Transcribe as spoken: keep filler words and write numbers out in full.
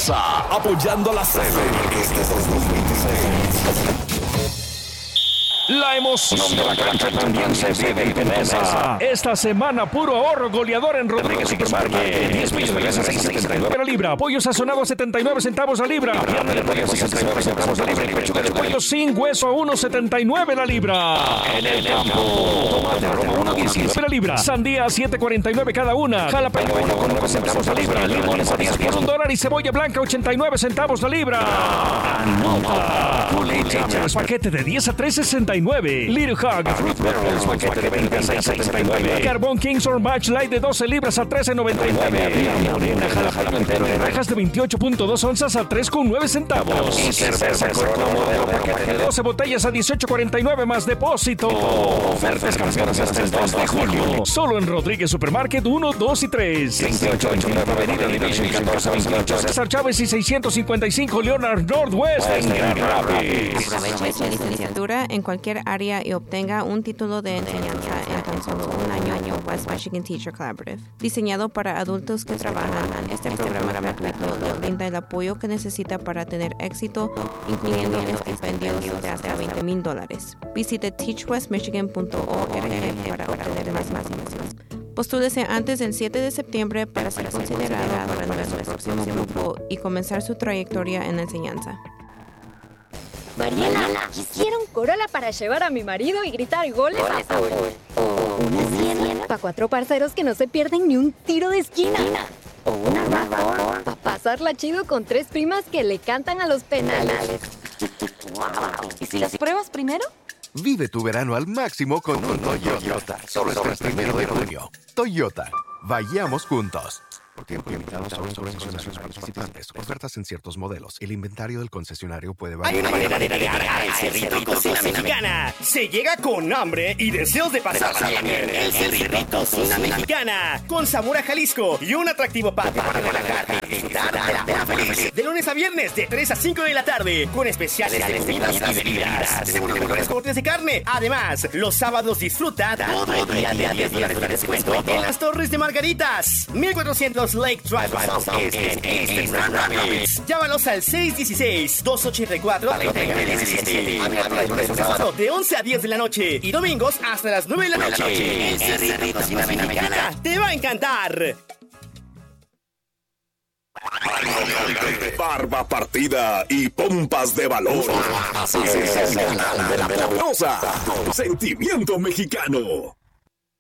Mendoza, apoyando la sede. La emoción de la cancha también se vive en Mendoza. Esta semana, puro ahorro goleador en Rodríguez Supermarket. diez pesos de grasa, seis setenta y nueve la libra. Pollo sazonado, setenta y nueve centavos la libra. Carne de pollo, sesenta y nueve centavos la libra. Y pechuga de pollo sin hueso a uno setenta y nueve la libra. En el campo, tomate rojo, uno diecinueve la libra. Sandía, siete cuarenta y nueve cada una. Jalapeño, uno con nueve centavos la libra. Limones a diez por un dólar. Y cebolla blanca, ochenta y nueve centavos la libra. Anota. El paquete de diez a tres sesenta y nueve. Little Hog. El paquete de veinte a seis setenta y nueve. Carbón Kings or Match Light de doce libras a trece noventa y nueve. Jalapeño entero en rejas de veintiocho punto dos onzas a tres con nueve centavos. Y cerveza Corona modelo paquete de doce botellas a dieciocho cuarenta y nueve más depósito. Ofertas campeonas hasta el dos de julio. Solo en Rodríguez Supermarket uno, dos y tres. veintiocho veintinueve Avenida Division catorce veintiocho. César Chávez y seiscientos cincuenta y cinco Leonard Northwest. Aproveche su licenciatura en cualquier área y obtenga un título de enseñanza en tan solo un año en West Michigan Teacher Collaborative. Diseñado para adultos que trabajan, este programa gratuito le brinda el apoyo que necesita para tener éxito, incluyendo estipendios de hasta veinte mil dólares. Visite teach west michigan punto org para obtener más información. Postúlese antes del siete de septiembre para ser considerado para nuestro próximo grupo y comenzar su trayectoria en la enseñanza. Mariela, quisiera un Corolla para llevar a mi marido y gritar goles a favor. O una Siena para cuatro parceros que no se pierden ni un tiro de esquina. O una RAV para pasarla chido con tres primas que le cantan a los penales. ¿Y si las pruebas primero? Vive tu verano al máximo con un Toyota. Solo hasta el primero de junio. Toyota. Vayamos juntos. Por tiempo limitado sobre concesionarios participantes. Ofertas en ciertos modelos. El inventario del concesionario puede variar. Hay una manera de llegar al Cerrito y Cocina Mexicana. Se llega con hambre y deseos de pasarla bien. El Cerrito Cocina Mexicana. Con sabor a Jalisco y un atractivo patio para relajarte y disfrutar de la feliz. De lunes a viernes, de tres a cinco de la tarde. Con especiales de bebidas y bebidas. Tenemos los mejores cortes de carne. Además, los sábados disfruta todo el día de diez dólares de descuento en las Torres de Margaritas. mil cuatrocientos Lake Drive en Easton Grand Rapids. Llámalos al seis uno seis, dos ocho cuatro, tres nueve diecisiete. De once a diez de la noche y domingos hasta las nueve de la noche. El Cerrito Cocina Mexicana te va a encantar. Barba partida y pompas de valor. Así es el canal de la poderosa. Sentimiento mexicano.